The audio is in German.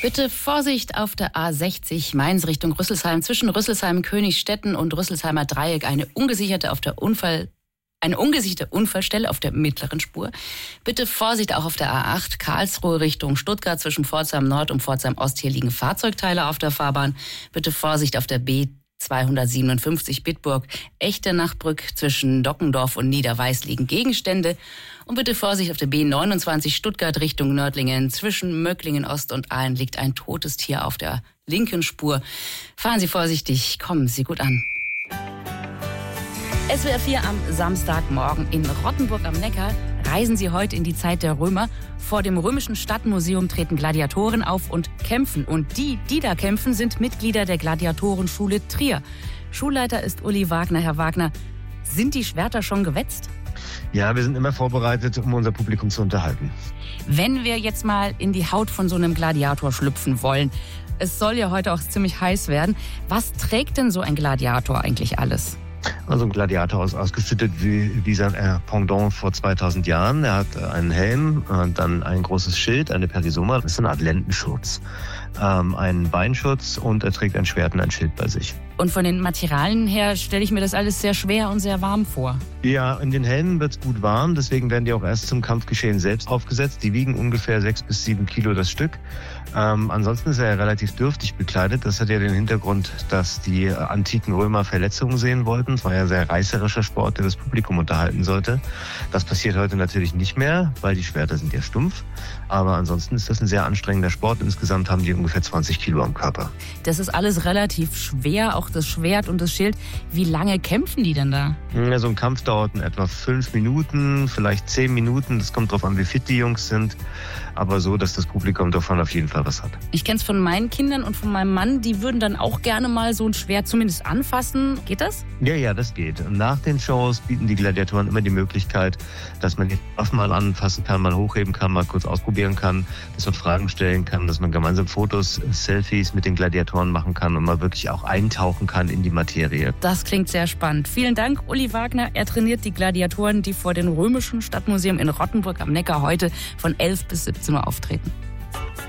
Bitte Vorsicht auf der A60 Mainz Richtung Rüsselsheim. Zwischen Rüsselsheim, Königstetten und Rüsselsheimer Dreieck eine ungesicherte Unfallstelle auf der mittleren Spur. Bitte Vorsicht auch auf der A8 Karlsruhe Richtung Stuttgart. Zwischen Pforzheim Nord und Pforzheim Ost. Hier liegen Fahrzeugteile auf der Fahrbahn. Bitte Vorsicht auf der B257 Bitburg Echternachbrück. Zwischen Dockendorf und Niederweiß liegen Gegenstände. Und bitte Vorsicht auf der B29 Stuttgart Richtung Nördlingen. Zwischen Möcklingen Ost und Aalen liegt ein totes Tier auf der linken Spur. Fahren Sie vorsichtig, kommen Sie gut an. SWR 4 am Samstagmorgen in Rottenburg am Neckar. Reisen Sie heute in die Zeit der Römer. Vor dem Römischen Stadtmuseum treten Gladiatoren auf und kämpfen. Und die da kämpfen, sind Mitglieder der Gladiatorenschule Trier. Schulleiter ist Uli Wagner. Herr Wagner, sind die Schwerter schon gewetzt? Ja, wir sind immer vorbereitet, um unser Publikum zu unterhalten. Wenn wir jetzt mal in die Haut von so einem Gladiator schlüpfen wollen, es soll ja heute auch ziemlich heiß werden. Was trägt denn so ein Gladiator eigentlich alles? Also ein Gladiator ist ausgestattet wie sein Pendant vor 2000 Jahren. Er hat einen Helm, dann ein großes Schild, eine Perisoma, das ist eine Art Lendenschutz, einen Beinschutz und er trägt ein Schwert und ein Schild bei sich. Und von den Materialien her stelle ich mir das alles sehr schwer und sehr warm vor. Ja, in den Helmen wird es gut warm, deswegen werden die auch erst zum Kampfgeschehen selbst aufgesetzt. Die wiegen ungefähr 6 bis 7 Kilo das Stück. Ansonsten ist er ja relativ dürftig bekleidet. Das hat ja den Hintergrund, dass die antiken Römer Verletzungen sehen wollten. Es war ja ein sehr reißerischer Sport, der das Publikum unterhalten sollte. Das passiert heute natürlich nicht mehr, weil die Schwerter sind ja stumpf. Aber ansonsten ist das ein sehr anstrengender Sport. Insgesamt haben die ungefähr 20 Kilo am Körper. Das ist alles relativ schwer, auch das Schwert und das Schild. Wie lange kämpfen die denn da? Ja, so ein Kampf dauert in etwa 5 Minuten, vielleicht 10 Minuten. Das kommt drauf an, wie fit die Jungs sind. Aber so, dass das Publikum davon auf jeden Fall was hat. Ich kenne es von meinen Kindern und von meinem Mann. Die würden dann auch gerne mal so ein Schwert zumindest anfassen. Geht das? Ja, das geht. Nach den Shows bieten die Gladiatoren immer die Möglichkeit, dass man die Waffen mal anfassen kann, mal hochheben kann, mal kurz ausprobieren kann, dass man Fragen stellen kann, dass man gemeinsam Fotos, Selfies mit den Gladiatoren machen kann und mal wirklich auch eintauchen kann in die Materie. Das klingt sehr spannend. Vielen Dank, Uli Wagner. Er trainiert die Gladiatoren, die vor dem Römischen Stadtmuseum in Rottenburg am Neckar heute von 11 bis 17 Uhr auftreten.